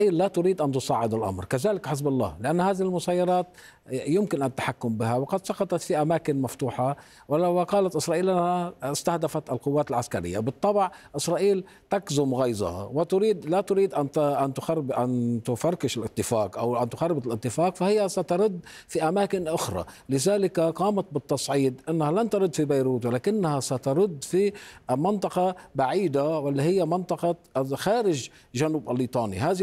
لا تريد أن تصعد الأمر، كذلك حزب الله، لأن هذه المسيرات يمكن التحكم بها وقد سقطت في أماكن مفتوحة. وقالت إسرائيل أنها استهدفت القوات العسكرية. بالطبع إسرائيل تكظم غيظها وتريد لا تريد أن تفركش الاتفاق أو أن تخرب الاتفاق، فهي سترد في أماكن أخرى. لذلك قامت بالتصعيد، أنها لن ترد في بيروت ولكنها سترد في منطقة بعيدة، واللي هي منطقة خارج جنوب الليطاني. هذه